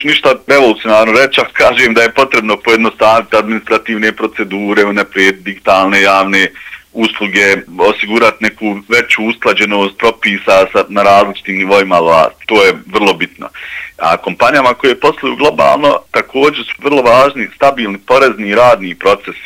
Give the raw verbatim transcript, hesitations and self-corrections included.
ništa revolucionarno reći, kažem da je potrebno pojednostaviti administrativne procedure, unaprijed digitalne javne usluge, osigurati neku veću usklađenost propisa sa, na različitim nivoima vlasti. To je vrlo bitno. A kompanijama koje posluju globalno također su vrlo važni stabilni porezni i radni procesi.